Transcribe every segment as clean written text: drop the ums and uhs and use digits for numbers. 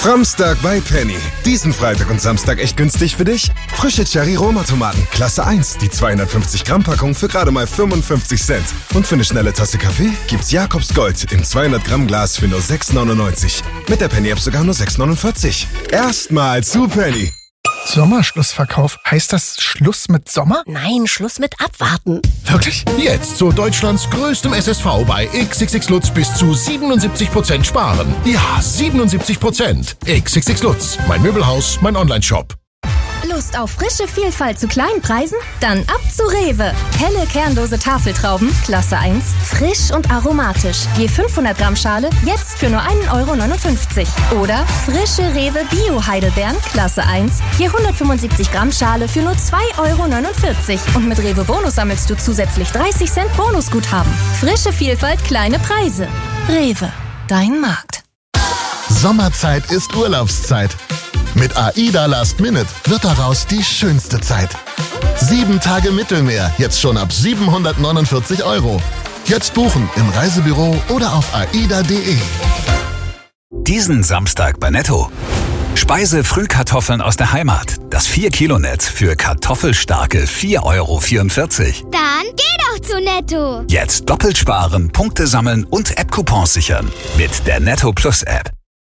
Framstag bei Penny. Diesen Freitag und Samstag echt günstig für dich? Frische Cherry-Roma-Tomaten, Klasse 1, die 250 Gramm Packung für gerade mal 55 Cent. Und für eine schnelle Tasse Kaffee gibt's Jakobs Gold im 200 Gramm Glas für nur 6,99. Mit der Penny-App sogar nur 6,49. Erstmal zu Penny. Sommerschlussverkauf. Heißt das Schluss mit Sommer? Nein, Schluss mit Abwarten. Wirklich? Jetzt zu Deutschlands größtem SSV bei XXX Lutz bis zu 77% sparen. Ja, 77%. XXX Lutz. Mein Möbelhaus, mein Onlineshop. Lust auf frische Vielfalt zu kleinen Preisen? Dann ab zu Rewe. Helle kernlose Tafeltrauben, Klasse 1, frisch und aromatisch. Je 500 Gramm Schale, jetzt für nur 1,59 €. Oder frische Rewe Bio-Heidelbeeren, Klasse 1, je 175 Gramm Schale für nur 2,49 €. Und mit Rewe Bonus sammelst du zusätzlich 30 Cent Bonusguthaben. Frische Vielfalt, kleine Preise. Rewe, dein Markt. Sommerzeit ist Urlaubszeit. Mit AIDA Last Minute wird daraus die schönste Zeit. 7 Tage Mittelmeer, jetzt schon ab 749 €. Jetzt buchen im Reisebüro oder auf aida.de. Diesen Samstag bei Netto. Speise-Frühkartoffeln aus der Heimat. Das 4-Kilo-Netz für kartoffelstarke 4,44 €. Dann geh doch zu Netto. Jetzt doppelt sparen, Punkte sammeln und App-Coupons sichern. Mit der Netto Plus App.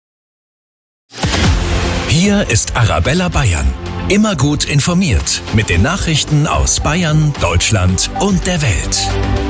Hier ist Arabella Bayern. Immer gut informiert mit den Nachrichten aus Bayern, Deutschland und der Welt.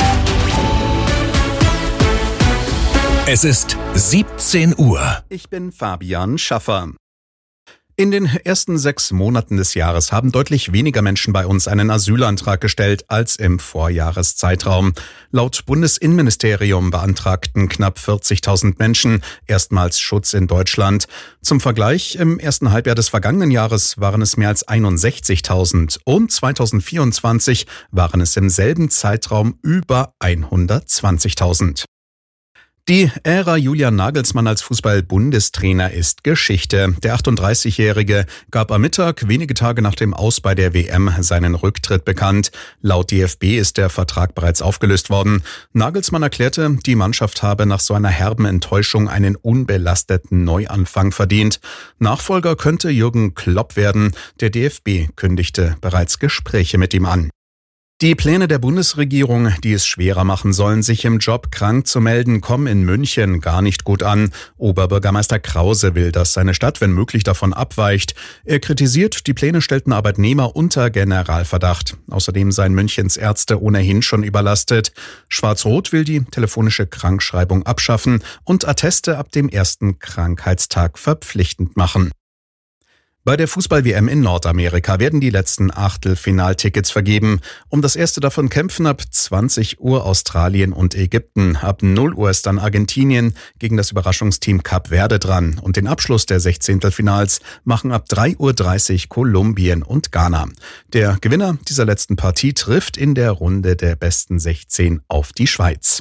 Es ist 17 Uhr. Ich bin Fabian Schaffer. In den ersten 6 Monaten des Jahres haben deutlich weniger Menschen bei uns einen Asylantrag gestellt als im Vorjahreszeitraum. Laut Bundesinnenministerium beantragten knapp 40.000 Menschen erstmals Schutz in Deutschland. Zum Vergleich, im ersten Halbjahr des vergangenen Jahres waren es mehr als 61.000 und 2024 waren es im selben Zeitraum über 120.000. Die Ära Julian Nagelsmann als Fußball-Bundestrainer ist Geschichte. Der 38-Jährige gab am Mittag, wenige Tage nach dem Aus bei der WM, seinen Rücktritt bekannt. Laut DFB ist der Vertrag bereits aufgelöst worden. Nagelsmann erklärte, die Mannschaft habe nach so einer herben Enttäuschung einen unbelasteten Neuanfang verdient. Nachfolger könnte Jürgen Klopp werden. Der DFB kündigte bereits Gespräche mit ihm an. Die Pläne der Bundesregierung, die es schwerer machen sollen, sich im Job krank zu melden, kommen in München gar nicht gut an. Oberbürgermeister Krause will, dass seine Stadt, wenn möglich, davon abweicht. Er kritisiert, die Pläne stellten Arbeitnehmer unter Generalverdacht. Außerdem seien Münchens Ärzte ohnehin schon überlastet. Schwarz-Rot will die telefonische Krankschreibung abschaffen und Atteste ab dem ersten Krankheitstag verpflichtend machen. Bei der Fußball-WM in Nordamerika werden die letzten Achtelfinaltickets vergeben. Um das erste davon kämpfen ab 20 Uhr Australien und Ägypten. Ab 0 Uhr ist dann Argentinien gegen das Überraschungsteam Kap Verde dran. Und den Abschluss der 16. machen ab 3:30 Uhr Kolumbien und Ghana. Der Gewinner dieser letzten Partie trifft in der Runde der besten 16 auf die Schweiz.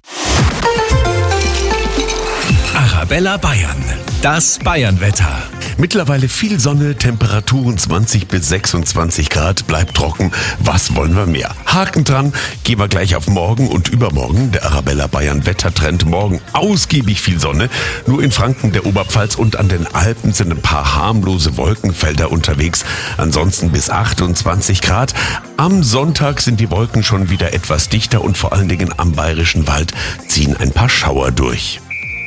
Arabella Bayern. Das Bayernwetter. Mittlerweile viel Sonne, Temperaturen 20 bis 26 Grad, bleibt trocken. Was wollen wir mehr? Haken dran, gehen wir gleich auf morgen und übermorgen. Der Arabella Bayern Wettertrend morgen ausgiebig viel Sonne. Nur in Franken, der Oberpfalz und an den Alpen sind ein paar harmlose Wolkenfelder unterwegs. Ansonsten bis 28 Grad. Am Sonntag sind die Wolken schon wieder etwas dichter und vor allen Dingen am Bayerischen Wald ziehen ein paar Schauer durch.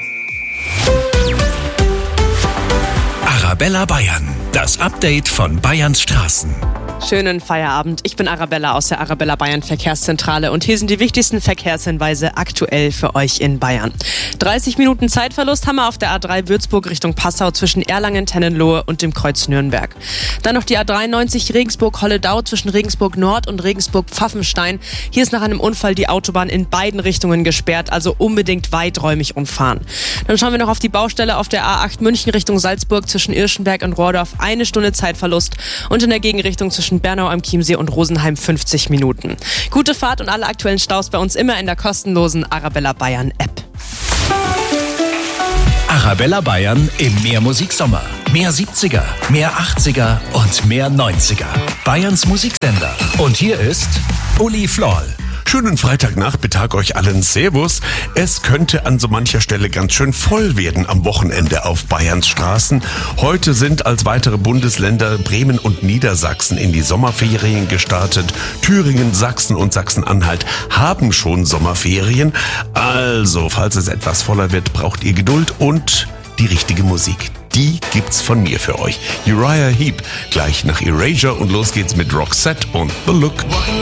Arabella Bayern, das Update von Bayerns Straßen. Schönen Feierabend. Ich bin Arabella aus der Arabella Bayern Verkehrszentrale und hier sind die wichtigsten Verkehrshinweise aktuell für euch in Bayern. 30 Minuten Zeitverlust haben wir auf der A3 Würzburg Richtung Passau zwischen Erlangen, Tennenlohe und dem Kreuz Nürnberg. Dann noch die A93 Regensburg-Holledau zwischen Regensburg Nord und Regensburg-Pfaffenstein. Hier ist nach einem Unfall die Autobahn in beiden Richtungen gesperrt, also unbedingt weiträumig umfahren. Dann schauen wir noch auf die Baustelle auf der A8 München Richtung Salzburg zwischen Irschenberg und Rohrdorf. 1 Stunde Zeitverlust und in der Gegenrichtung zwischen Bernau am Chiemsee und Rosenheim 50 Minuten. Gute Fahrt und alle aktuellen Staus bei uns immer in der kostenlosen Arabella Bayern App. Arabella Bayern im Mehr Musiksommer. Mehr 70er, mehr 80er und mehr 90er. Bayerns Musiksender. Und hier ist Uli Floll. Schönen Freitagnachmittag euch allen. Servus. Es könnte an so mancher Stelle ganz schön voll werden am Wochenende auf Bayerns Straßen. Heute sind als weitere Bundesländer Bremen und Niedersachsen in die Sommerferien gestartet. Thüringen, Sachsen und Sachsen-Anhalt haben schon Sommerferien. Also, falls es etwas voller wird, braucht ihr Geduld und die richtige Musik. Die gibt's von mir für euch. Uriah Heep, gleich nach Erasure und los geht's mit Roxette und The Look.